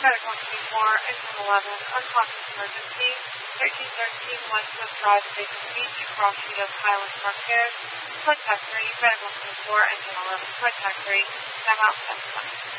Credit 124, Engine 11, unconscious emergency, 1313 Westwood Drive, Basin Beach, Cross Shield, Highland Park Care, contact 3, Credit 124, Engine 11, contact 3, time out 720.